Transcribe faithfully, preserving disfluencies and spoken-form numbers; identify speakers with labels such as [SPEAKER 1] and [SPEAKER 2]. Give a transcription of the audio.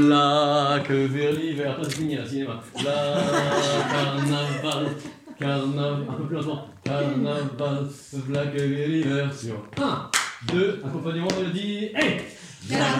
[SPEAKER 1] Là que vers l'hiver, toi c'est fini là, cinéma. Là, carnaval, carnaval, un peu plus lentement. Carnaval, là que vers l'hiver sur un, deux, accompagnement de mélodie, et